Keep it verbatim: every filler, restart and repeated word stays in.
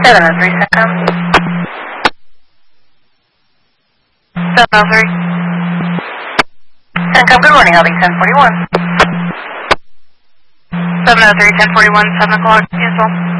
seven oh three, Centcom. seven oh three. Centcom, good morning, I'll be ten forty-one. seven oh three, ten forty-one, seven o'clock, yes, well.